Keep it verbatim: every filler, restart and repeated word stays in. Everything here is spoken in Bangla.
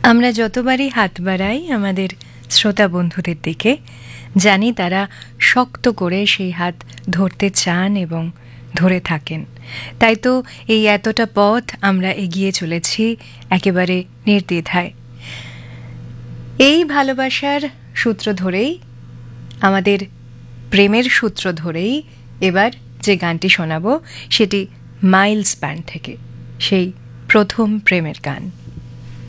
আমরা যতবারই হাত বাড়াই আমাদের শ্রোতা বন্ধুদের দিকে, জানি তারা শক্ত করে সেই হাত ধরতে চান এবং ধরে থাকেন। তাই তো এই এতটা পথ আমরা এগিয়ে চলেছি একেবারে নির্দ্বিধায়। এই ভালোবাসার সূত্র ধরেই, আমাদের প্রেমের সূত্র ধরেই এবার যে গানটি শোনাবো সেটি মাইলস ব্যান্ড থেকে, সেই প্রথম প্রেমের গান।